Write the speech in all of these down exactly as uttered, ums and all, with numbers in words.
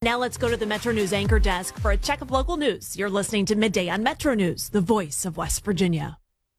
Now let's go to the Metro News anchor desk for a check of local news. You're listening to Midday on Metro News, the voice of West Virginia.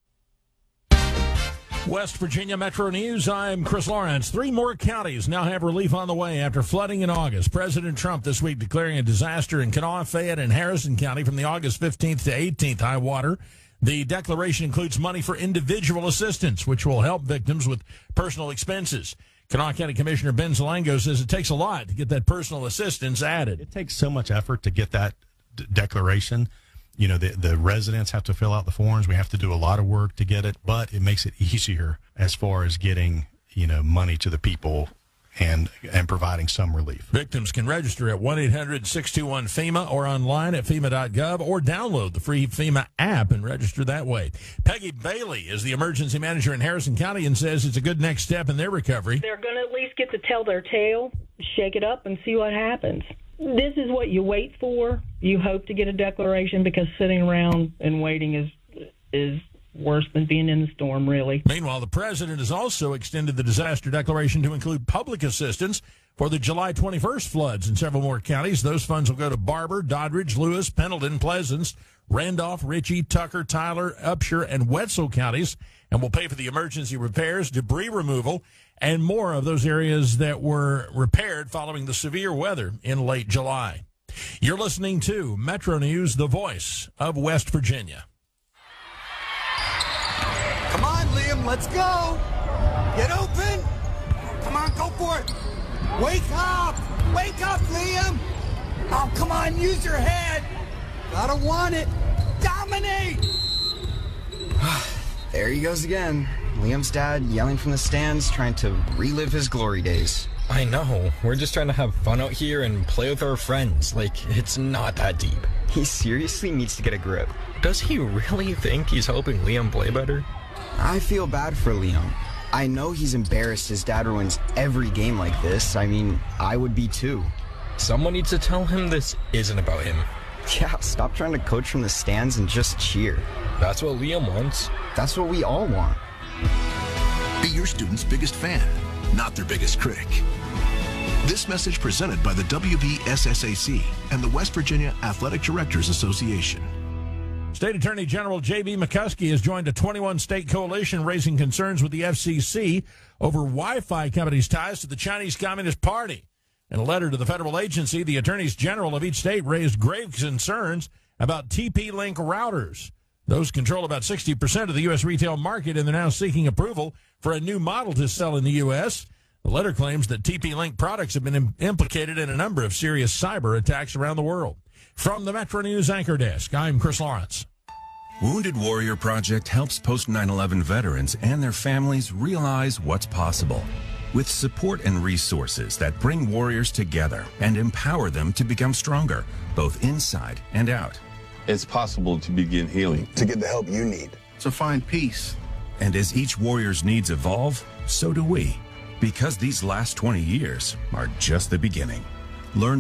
West Virginia Metro News, I'm Chris Lawrence. Three more counties now have relief on the way after flooding in August. President Trump this week declaring a disaster in Kanawha, Fayette, and Harrison County from the August fifteenth to eighteenth high water. The declaration includes money for individual assistance, which will help victims with personal expenses. Kanawha County Commissioner Ben Zalango says it takes a lot to get that personal assistance added. It takes so much effort to get that d- declaration. You know, the, the residents have to fill out the forms. We have to do a lot of work to get it, but it makes it easier as far as getting, you know, money to the people and and providing some relief. Victims can register at one eight hundred six two one FEMA or online at FEMA dot gov or download the free FEMA app and register that way. Peggy Bailey is the emergency manager in Harrison County and says it's a good next step in their recovery. They're going to at least get to tell their tale, shake it up, and see what happens. This is what you wait for. You hope to get a declaration because sitting around and waiting is is worse than being in the storm, really. Meanwhile, the president has also extended the disaster declaration to include public assistance for the July twenty-first floods in several more counties. Those funds will go to Barber, Doddridge, Lewis, Pendleton, Pleasants, Randolph, Ritchie, Tucker, Tyler, Upshur, and Wetzel counties, and will pay for the emergency repairs, debris removal, and more of those areas that were repaired following the severe weather in late July. You're listening to Metro News, the voice of West Virginia. Come on, Liam, let's go. Get open. Come on, go for it. Wake up. Wake up, Liam. Oh, come on, use your head. Gotta want it. Dominate. There he goes again. Liam's dad yelling from the stands, trying to relive his glory days. I know. We're just trying to have fun out here and play with our friends. Like, it's not that deep. He seriously needs to get a grip. Does he really think he's helping Liam play better? I feel bad for Liam. I know he's embarrassed his dad ruins every game like this. I mean, I would be too. Someone needs to tell him this isn't about him. Yeah, stop trying to coach from the stands and just cheer. That's what Liam wants. That's what we all want. Be your student's biggest fan, not their biggest critic. This message presented by the W V S S A C and the West Virginia Athletic Directors Association. State Attorney General J B McCuskey has joined a twenty-one state coalition raising concerns with the F C C over Wi-Fi companies' ties to the Chinese Communist Party. In a letter to the federal agency, the attorneys general of each state raised grave concerns about T P-Link routers. Those control about sixty percent of the U S retail market, and they're now seeking approval for a new model to sell in the U S. The letter claims that T P-Link products have been im- implicated in a number of serious cyber attacks around the world. From the Metro News anchor desk, I'm Chris Lawrence. Wounded Warrior Project helps post nine eleven veterans and their families realize what's possible. With support and resources that bring warriors together and empower them to become stronger, both inside and out. It's possible to begin healing. To get the help you need. To find peace. And as each warrior's needs evolve, so do we. Because these last twenty years are just the beginning. Learn